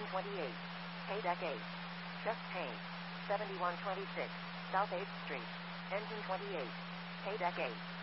28. Paydeck 8. Chest pain. 7126. South 8th Street. Engine 28. Paydeck 8.